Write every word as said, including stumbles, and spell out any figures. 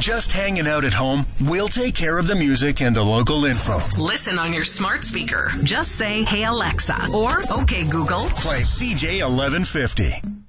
Just hanging out at home? We'll take care of the music and the local info. Listen on your smart speaker. Just say, "Hey Alexa," or "Okay Google, play C J eleven fifty."